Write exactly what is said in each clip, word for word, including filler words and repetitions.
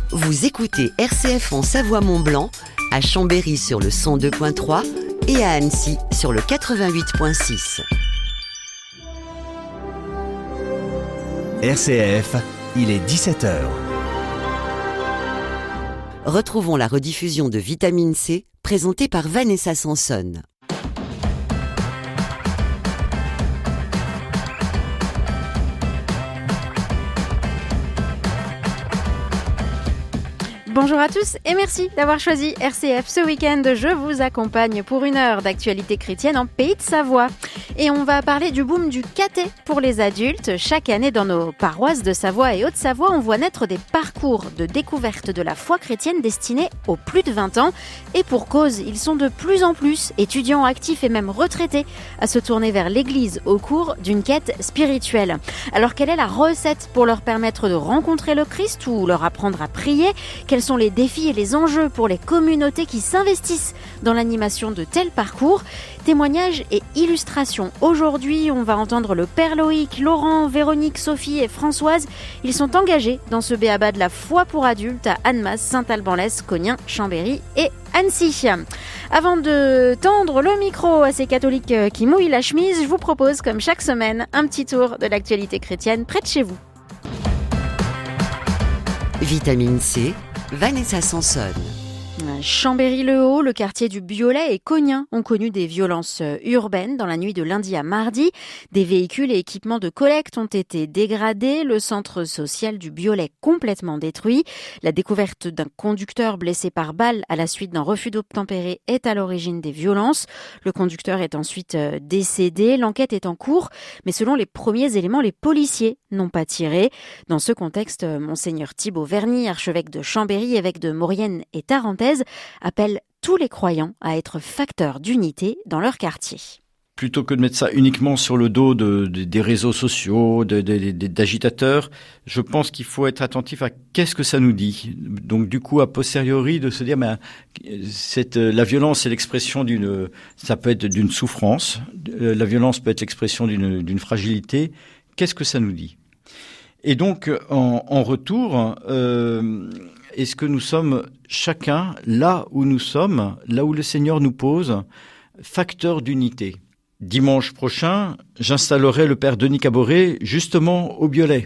Vous écoutez R C F en Savoie-Mont-Blanc, à Chambéry sur le cent deux point trois et à Annecy sur le quatre-vingt-huit point six. R C F, il est dix-sept heures. Retrouvons la rediffusion de Vitamine C, présentée par Vanessa Sanson. Bonjour à tous et merci d'avoir choisi R C F. Ce week-end, je vous accompagne pour une heure d'actualité chrétienne en Pays de Savoie. Et on va parler du boom du caté pour les adultes. Chaque année, dans nos paroisses de Savoie et Haute-Savoie, on voit naître des parcours de découverte de la foi chrétienne destinés aux plus de vingt ans. Et pour cause, ils sont de plus en plus, étudiants actifs et même retraités, à se tourner vers l'Église au cours d'une quête spirituelle. Alors, quelle est la recette pour leur permettre de rencontrer le Christ ou leur apprendre à prier ? Quels sont les défis et les enjeux pour les communautés qui s'investissent dans l'animation de tels parcours ? Témoignages et illustrations. Aujourd'hui, on va entendre le Père Loïc, Laurent, Véronique, Sophie et Françoise. Ils sont engagés dans ce béaba de la foi pour adultes à Annemasse, Saint-Alban-l'Est, Cognin, Chambéry et Annecy. Avant de tendre le micro à ces catholiques qui mouillent la chemise, je vous propose, comme chaque semaine, un petit tour de l'actualité chrétienne près de chez vous. Vitamine C, Vanessa Sanson. Chambéry-le-Haut, le quartier du Biolay et Cognin ont connu des violences urbaines dans la nuit de lundi à mardi. Des véhicules et équipements de collecte ont été dégradés, le centre social du Biolay complètement détruit. La découverte d'un conducteur blessé par balle à la suite d'un refus d'obtempérer est à l'origine des violences. Le conducteur est ensuite décédé. L'enquête est en cours, mais selon les premiers éléments, les policiers n'ont pas tiré. Dans ce contexte, Monseigneur Thibaut Verny, archevêque de Chambéry, évêque de Maurienne et Tarentaise, appelle tous les croyants à être facteurs d'unité dans leur quartier. Plutôt que de mettre ça uniquement sur le dos de, de, des réseaux sociaux, de, de, de, d'agitateurs, je pense qu'il faut être attentif à qu'est-ce que ça nous dit. Donc du coup, a posteriori, de se dire, ben, cette, la violence est l'expression d'une, ça peut être d'une souffrance, la violence peut être l'expression d'une, d'une fragilité. Qu'est-ce que ça nous dit ? Et donc, en, en retour, euh, est-ce que nous sommes chacun, là où nous sommes, là où le Seigneur nous pose, facteurs d'unité ? Dimanche prochain, j'installerai le Père Denis Caboret justement au Biolay.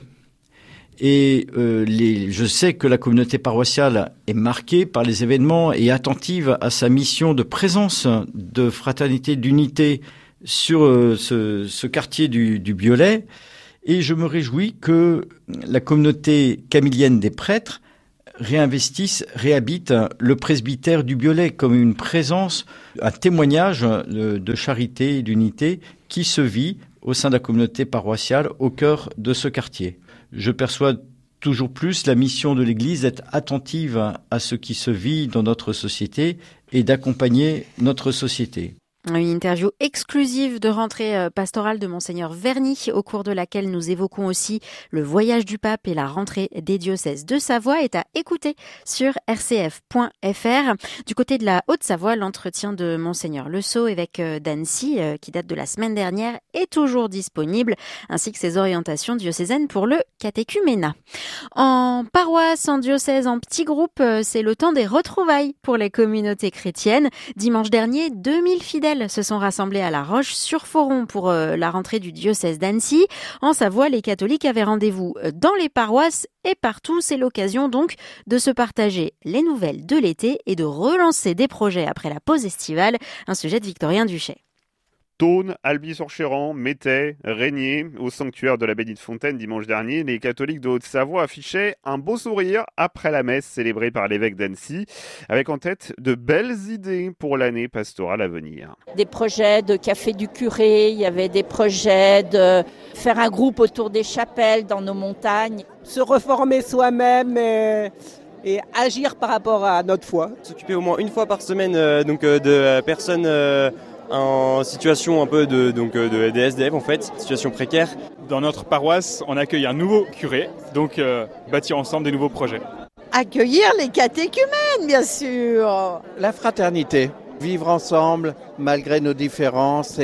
Et euh, les, je sais que la communauté paroissiale est marquée par les événements et attentive à sa mission de présence, de fraternité, d'unité sur euh, ce, ce quartier du, du Biolay. Et je me réjouis que la communauté camilienne des prêtres réinvestisse, réhabite le presbytère du Biolay comme une présence, un témoignage de charité et d'unité qui se vit au sein de la communauté paroissiale au cœur de ce quartier. Je perçois toujours plus la mission de l'Église d'être attentive à ce qui se vit dans notre société et d'accompagner notre société. Une interview exclusive de rentrée pastorale de Monseigneur Verny, au cours de laquelle nous évoquons aussi le voyage du pape et la rentrée des diocèses de Savoie, est à écouter sur r c f point f r. Du côté de la Haute-Savoie, l'entretien de Monseigneur Le Sceau, évêque d'Annecy, qui date de la semaine dernière, est toujours disponible, ainsi que ses orientations diocésaines pour le catéchuménat. En paroisse, en diocèse, en petits groupes, c'est le temps des retrouvailles pour les communautés chrétiennes. Dimanche dernier, deux mille fidèles se sont rassemblés à La Roche-sur-Foron pour euh, la rentrée du diocèse d'Annecy. En Savoie, les catholiques avaient rendez-vous dans les paroisses et partout. C'est l'occasion donc de se partager les nouvelles de l'été et de relancer des projets après la pause estivale. Un sujet de Victorien Duchet. Thônes, Alby-sur-Chéran, Métais, Régnier, au sanctuaire de la Bénédicte-Fontaine dimanche dernier, les catholiques de Haute-Savoie affichaient un beau sourire après la messe célébrée par l'évêque d'Annecy, avec en tête de belles idées pour l'année pastorale à venir. Des projets de café du curé, il y avait des projets de faire un groupe autour des chapelles dans nos montagnes. Se reformer soi-même et... et agir par rapport à notre foi. S'occuper au moins une fois par semaine euh, donc, euh, de euh, personnes euh, en situation un peu de, donc, euh, de, de S D F en fait, situation précaire. Dans notre paroisse, on accueille un nouveau curé, donc euh, bâtir ensemble des nouveaux projets. Accueillir les catéchumènes, bien sûr. La fraternité, vivre ensemble malgré nos différences et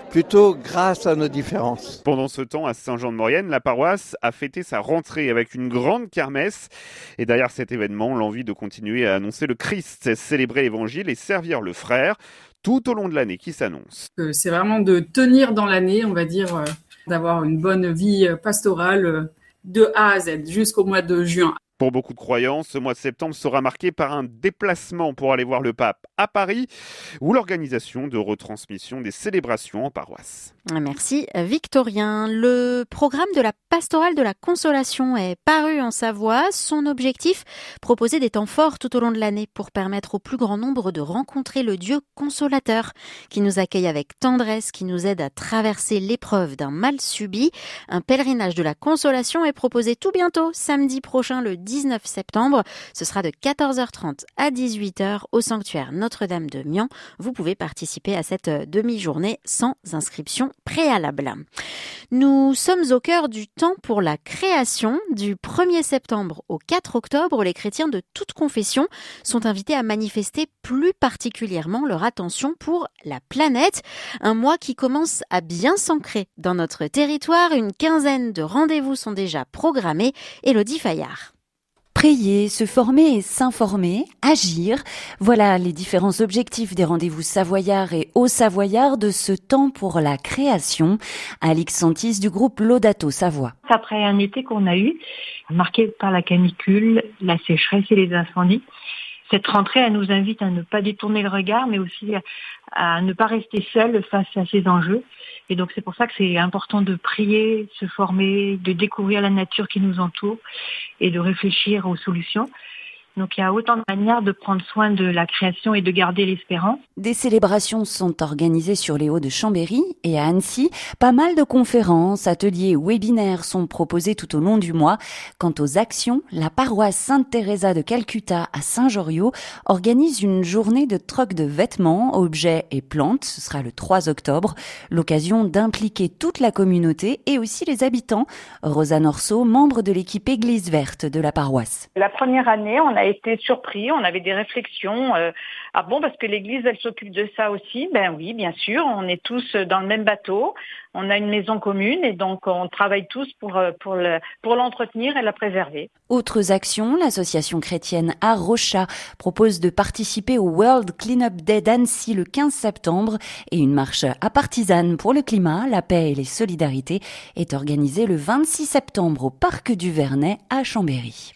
plutôt grâce à nos différences. Pendant ce temps, à Saint-Jean-de-Maurienne, la paroisse a fêté sa rentrée avec une grande kermesse. Et derrière cet événement, l'envie de continuer à annoncer le Christ, célébrer l'évangile et servir le frère tout au long de l'année qui s'annonce. C'est vraiment de tenir dans l'année, on va dire, euh, d'avoir une bonne vie pastorale euh, de A à Z jusqu'au mois de juin. Pour beaucoup de croyants, ce mois de septembre sera marqué par un déplacement pour aller voir le pape à Paris ou l'organisation de retransmission des célébrations en paroisse. Merci Victorien. Le programme de la pastorale de la consolation est paru en Savoie. Son objectif, proposer des temps forts tout au long de l'année pour permettre au plus grand nombre de rencontrer le Dieu consolateur qui nous accueille avec tendresse, qui nous aide à traverser l'épreuve d'un mal subi. Un pèlerinage de la consolation est proposé tout bientôt, samedi prochain le dix-neuf septembre. Ce sera de quatorze heures trente à dix-huit heures au sanctuaire Notre-Dame de Mian. Vous pouvez participer à cette demi-journée sans inscription préalable. Nous sommes au cœur du temps pour la création. Du premier septembre au quatre octobre, les chrétiens de toute confession sont invités à manifester plus particulièrement leur attention pour la planète. Un mois qui commence à bien s'ancrer dans notre territoire. Une quinzaine de rendez-vous sont déjà programmés. Élodie Fayard. Prier, se former et s'informer, agir, voilà les différents objectifs des rendez-vous savoyards et haut-savoyards de ce temps pour la création. Alix Santis du groupe Laudato Savoie. Après un été qu'on a eu, marqué par la canicule, la sécheresse et les incendies, cette rentrée, elle nous invite à ne pas détourner le regard, mais aussi à ne pas rester seul face à ces enjeux. Et donc c'est pour ça que c'est important de prier, se former, de découvrir la nature qui nous entoure et de réfléchir aux solutions. Donc il y a autant de manières de prendre soin de la création et de garder l'espérance. Des célébrations sont organisées sur les Hauts de Chambéry et à Annecy. Pas mal de conférences, ateliers, webinaires sont proposés tout au long du mois. Quant aux actions, la paroisse Sainte-Thérèse de Calcutta à Saint-Joriot organise une journée de troc de vêtements, objets et plantes. Ce sera le trois octobre. L'occasion d'impliquer toute la communauté et aussi les habitants. Rosanne Orso, membre de l'équipe Église verte de la paroisse. La première année, on a été surpris, on avait des réflexions. Euh, ah bon, parce que l'Église, elle s'occupe de ça aussi. Ben oui, bien sûr, on est tous dans le même bateau. On a une maison commune et donc on travaille tous pour pour le pour l'entretenir et la préserver. Autres actions, l'association chrétienne Arrocha propose de participer au World Cleanup Day d'Annecy le quinze septembre et une marche à partisane pour le climat, la paix et les solidarités est organisée le vingt-six septembre au Parc du Vernet à Chambéry.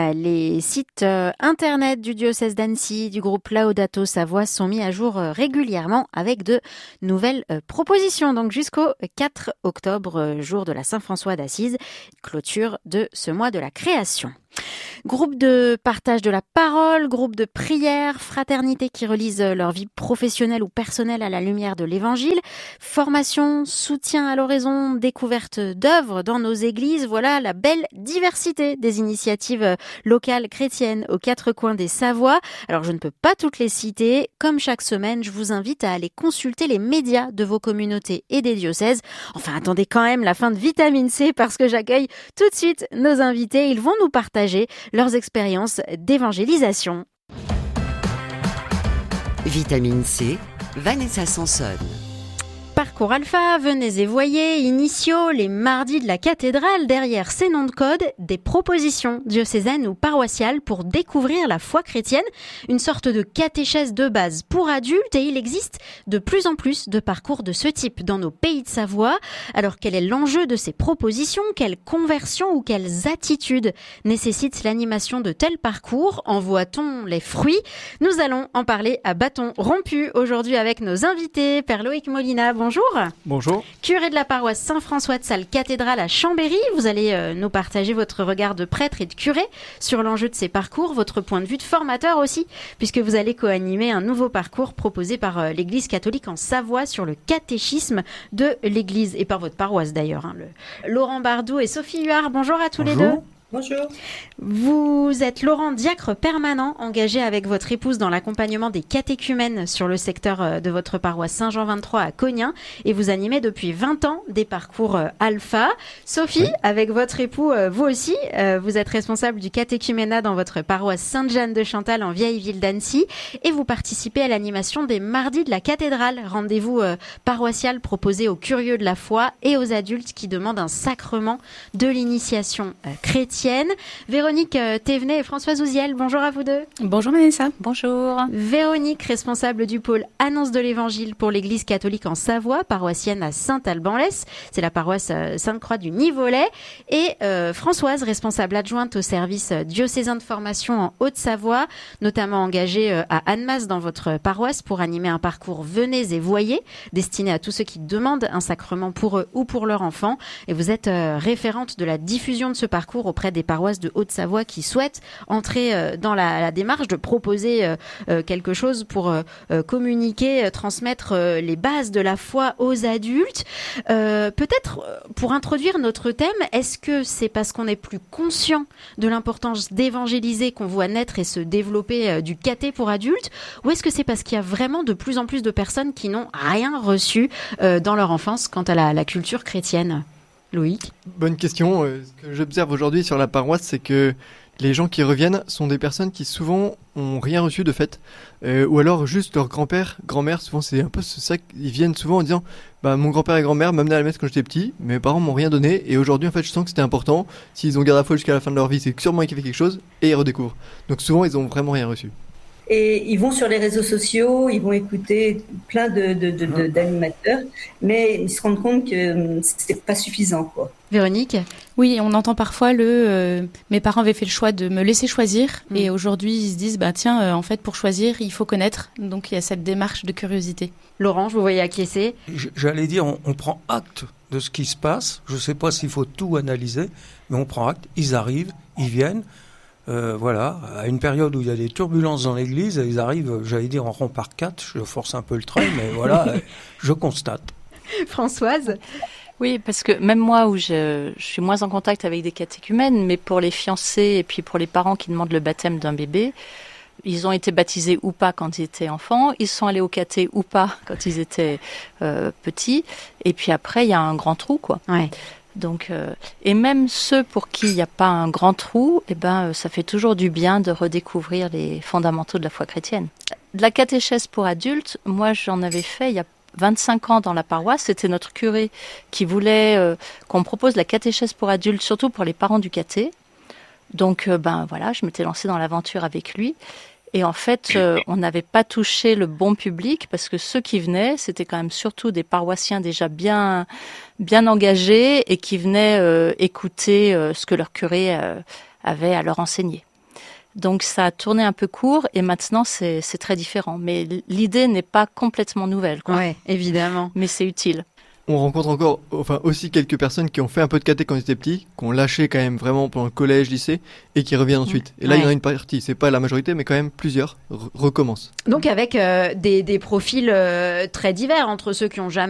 Les sites internet du diocèse d'Annecy, du groupe Laudato Savoie sont mis à jour régulièrement avec de nouvelles propositions. Donc jusqu'au quatre octobre, jour de la Saint-François d'Assise, clôture de ce mois de la création. Groupe de partage de la parole, groupe de prière, fraternité qui relisent leur vie professionnelle ou personnelle à la lumière de l'évangile, formation, soutien à l'oraison, découverte d'œuvres dans nos églises, voilà la belle diversité des initiatives locales chrétiennes aux quatre coins des Savoies. Alors je ne peux pas toutes les citer, comme chaque semaine, je vous invite à aller consulter les médias de vos communautés et des diocèses. Enfin attendez quand même la fin de Vitamine C parce que j'accueille tout de suite nos invités, ils vont nous partager leurs expériences d'évangélisation. Vitamine C, Vanessa Sansone. Parcours Alpha, venez et voyez, Initio, les mardis de la cathédrale, derrière ces noms de code, des propositions diocésaines ou paroissiales pour découvrir la foi chrétienne, une sorte de catéchèse de base pour adultes et il existe de plus en plus de parcours de ce type dans nos pays de Savoie. Alors quel est l'enjeu de ces propositions? Quelles conversions ou quelles attitudes nécessitent l'animation de tels parcours? En voit-on les fruits? Nous allons en parler à bâton rompu aujourd'hui avec nos invités. Père Loïc Molina, bonjour. Bonjour. Curé de la paroisse Saint-François de Sales cathédrale à Chambéry, vous allez euh, nous partager votre regard de prêtre et de curé sur l'enjeu de ces parcours, votre point de vue de formateur aussi, puisque vous allez co-animer un nouveau parcours proposé par euh, l'Église catholique en Savoie sur le catéchisme de l'Église et par votre paroisse d'ailleurs. Hein, le... Laurent Bardou et Sophie Huard, bonjour à tous bonjour. les deux. Bonjour. Vous êtes Laurent, diacre permanent, engagé avec votre épouse dans l'accompagnement des catéchumènes sur le secteur de votre paroisse Saint-Jean vingt-trois à Cognin, et vous animez depuis vingt ans des parcours alpha. Sophie, oui. Avec votre époux, vous aussi, vous êtes responsable du catéchuménat dans votre paroisse Sainte-Jeanne de Chantal en vieille ville d'Annecy, et vous participez à l'animation des Mardis de la cathédrale, rendez-vous paroissial proposé aux curieux de la foi et aux adultes qui demandent un sacrement de l'initiation chrétienne. Véronique Thévenet et Françoise Ouziel, bonjour à vous deux. Bonjour Vanessa. Bonjour. Véronique, responsable du pôle Annonce de l'Évangile pour l'Église catholique en Savoie, paroissienne à Saint-Alban-lès, c'est la paroisse Sainte-Croix du Nivolet, et euh, Françoise, responsable adjointe au service diocésain de formation en Haute-Savoie, notamment engagée euh, à Annemasse dans votre paroisse pour animer un parcours Venez et Voyez, destiné à tous ceux qui demandent un sacrement pour eux ou pour leur enfant, et vous êtes euh, référente de la diffusion de ce parcours auprès des paroisses de Haute-Savoie qui souhaitent entrer euh, dans la, la démarche de proposer euh, euh, quelque chose pour euh, euh, communiquer, euh, transmettre euh, les bases de la foi aux adultes. Euh, peut-être euh, pour introduire notre thème, est-ce que c'est parce qu'on est plus conscient de l'importance d'évangéliser qu'on voit naître et se développer euh, du caté pour adultes, ou est-ce que c'est parce qu'il y a vraiment de plus en plus de personnes qui n'ont rien reçu euh, dans leur enfance quant à la, la culture chrétienne? Loïc? Bonne question. Euh, ce que j'observe aujourd'hui sur la paroisse, c'est que les gens qui reviennent sont des personnes qui souvent ont rien reçu de fait, euh, ou alors juste leur grand-père, grand-mère. Souvent, c'est un peu ça. Ils viennent souvent en disant, bah mon grand-père et grand-mère m'amenaient à la messe quand j'étais petit. Mes parents m'ont rien donné, et aujourd'hui, en fait, je sens que c'était important. S'ils ont gardé la foi jusqu'à la fin de leur vie, c'est sûrement qu'ils ont fait quelque chose, et ils redécouvrent. Donc souvent, ils ont vraiment rien reçu. Et ils vont sur les réseaux sociaux, ils vont écouter plein de, de, de, de, d'animateurs, mais ils se rendent compte que c'est pas suffisant, quoi. Véronique? Oui, on entend parfois le euh, mes parents avaient fait le choix de me laisser choisir, mmh. et aujourd'hui ils se disent bah tiens euh, en fait pour choisir il faut connaître, donc il y a cette démarche de curiosité. Laurent, je vous voyais acquiescer. J'allais dire on, on prend acte de ce qui se passe. Je sais pas s'il faut tout analyser, mais on prend acte. Ils arrivent, ils viennent. Euh, voilà, à une période où il y a des turbulences dans l'église, ils arrivent, j'allais dire en rond par quatre, je force un peu le trait, mais voilà, je constate. Françoise? Oui, parce que même moi, où je, je suis moins en contact avec des catéchumènes, mais pour les fiancés et puis pour les parents qui demandent le baptême d'un bébé, ils ont été baptisés ou pas quand ils étaient enfants, ils sont allés au caté ou pas quand ils étaient euh, petits, et puis après, il y a un grand trou, quoi. Ouais. Donc, euh, et même ceux pour qui il n'y a pas un grand trou, eh ben, ça fait toujours du bien de redécouvrir les fondamentaux de la foi chrétienne. De la catéchèse pour adultes, moi j'en avais fait il y a vingt-cinq ans dans la paroisse. C'était notre curé qui voulait euh, qu'on propose la catéchèse pour adultes, surtout pour les parents du caté. Donc, euh, ben voilà, je m'étais lancée dans l'aventure avec lui. Et en fait, euh, on n'avait pas touché le bon public parce que ceux qui venaient, c'était quand même surtout des paroissiens déjà bien, bien engagés et qui venaient euh, écouter euh, ce que leur curé euh, avait à leur enseigner. Donc ça a tourné un peu court et maintenant c'est, c'est très différent. Mais l'idée n'est pas complètement nouvelle, quoi. Ouais, évidemment. Mais c'est utile. On rencontre encore, enfin aussi quelques personnes qui ont fait un peu de caté quand ils étaient petits, qui ont lâché quand même vraiment pendant le collège, lycée, et qui reviennent ensuite. Et là, ouais. Il y en a une partie, c'est pas la majorité, mais quand même plusieurs re- recommencent. Donc avec euh, des, des profils euh, très divers, entre ceux qui ont jamais